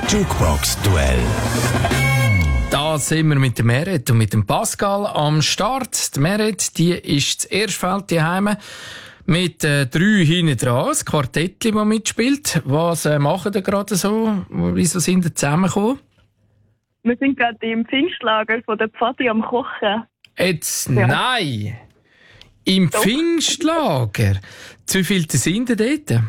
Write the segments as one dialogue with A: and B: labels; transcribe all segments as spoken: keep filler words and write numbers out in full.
A: Jukebox-Duell.
B: Da sind wir mit der Meret und mit dem Pascal am Start. Die Meret, die ist das erste Feld daheim mit äh, drei hinten dran, das Quartettchen, das mitspielt. Was äh, machen ihr gerade so? Wieso sind ihr zusammengekommen?
C: Wir sind gerade im Pfingstlager von der Pfadi am Kochen.
B: Jetzt,
C: Ja.
B: nein! Im
C: Doch.
B: Pfingstlager? Zu wie viele sind ihr dort?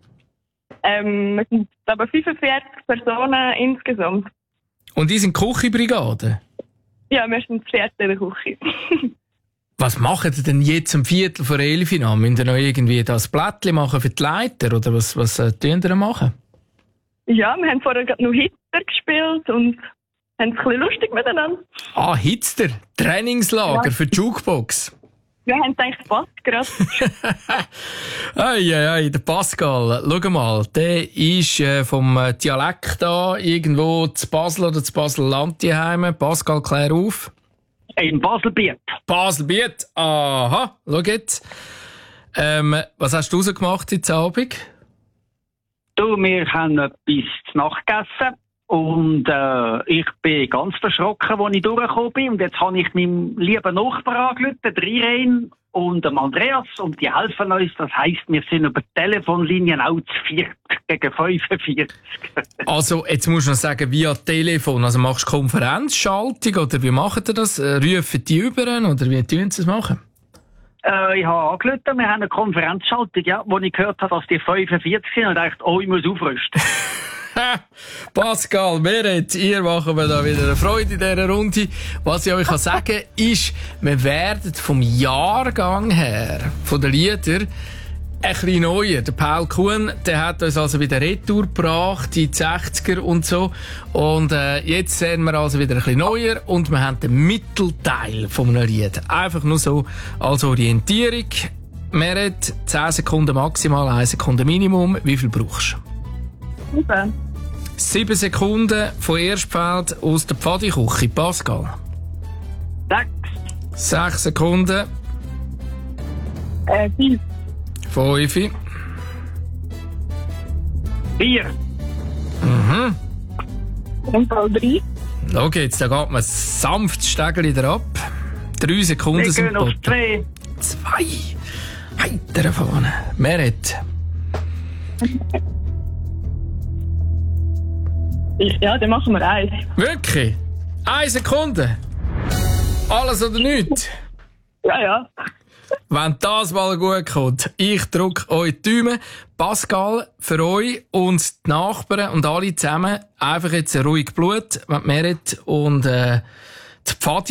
C: Ähm, wir sind aber fünfundvierzig Personen insgesamt.
B: Und die sind Küchenbrigade?
C: Ja, wir sind das vierte in der Küche.
B: Was macht ihr denn jetzt um Viertel vor elf Uhr? Müsst ihr noch irgendwie das Blättchen machen für die Leiter? Oder was, was äh, tun ihr machen?
C: Ja, wir haben vorher gerade noch Hitler gespielt und haben es ein bisschen lustig miteinander.
B: Ah, Hitzter, Trainingslager
C: Ja.
B: für die Jukebox.
C: Wir haben es eigentlich gepasst gerade.
B: Ei, ei, ei, der Pascal, schau mal, der ist äh, vom äh, Dialekt da irgendwo zu Basel oder zu Basel-Land daheim. Pascal, klär auf.
D: In Baselbiet.
B: Baselbiet, aha, schau jetzt. Ähm, was hast du rausgemacht heute Abend?
D: Du, wir haben etwas zu Nacht gegessen. Und äh, ich bin ganz verschrocken, als ich durchgekommen bin. Und jetzt habe ich meinem lieben Nachbarn angerufen, der Irene und dem Andreas. Und die helfen uns. Das heisst, wir sind über die Telefonlinien auch zu viert gegen fünfundvierzig.
B: Also, jetzt musst du noch sagen, via Telefon. Also machst du Konferenzschaltung oder wie macht ihr das? Äh, Rufen die über oder wie tun sie es machen?
D: Äh, ich habe angerufen, wir haben eine Konferenzschaltung, ja, wo ich gehört habe, dass die fünfundvierzig sind und dachte, oh, ich muss aufrüsten.
B: Pascal, Meret, ihr machen wir da wieder eine Freude in dieser Runde. Was ich euch kann sagen ist, wir werden vom Jahrgang her, von den Liedern, ein bisschen neuer. Der Paul Kuhn, der hat uns also wieder Retour gebracht, die sechziger und so. Und äh, jetzt sehen wir also wieder ein bisschen neuer und wir haben den Mittelteil von einem Lied. Einfach nur so als Orientierung. Meret, zehn Sekunden maximal, eine Sekunde Minimum. Wie viel brauchst du?
C: Okay.
B: Sieben Sekunden von Erstfeld aus der Pfadiküche. Pascal.
D: Sechs.
B: Sechs Sekunden.
C: Äh, fünf.
B: Fünf.
D: Vier.
B: Mhm.
C: Und Fall drei.
B: Schau jetzt, da geht man sanft Stegel wieder ab. Drei Sekunden
D: Wir
B: sind
D: gehen auf
B: geboten.
D: zwei.
B: Zwei. Heiter vorne. Meret.
C: Ja, dann machen wir eins.
B: Wirklich? Eine Sekunde? Alles oder nichts?
C: Ja, ja.
B: Wenn das mal gut kommt, ich drücke euch die Daumen. Pascal, für euch und die Nachbarn und alle zusammen einfach jetzt ein ruhig Blut, wenn die Meret und äh, die Pfadi